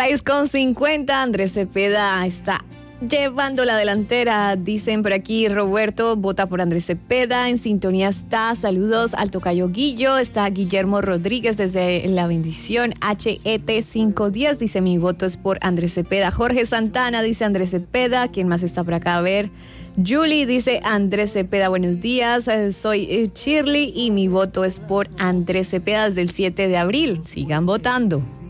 6:50, Andrés Cepeda está llevando la delantera, dicen por aquí. Roberto vota por Andrés Cepeda, en sintonía está. Saludos al tocayo Guillo, está Guillermo Rodríguez desde La Bendición. HET510 dice: mi voto es por Andrés Cepeda. Jorge Santana dice Andrés Cepeda. ¿Quién más está por acá? A ver, Julie dice Andrés Cepeda, buenos días, soy Shirley y mi voto es por Andrés Cepeda desde el 7 de abril. Sigan votando.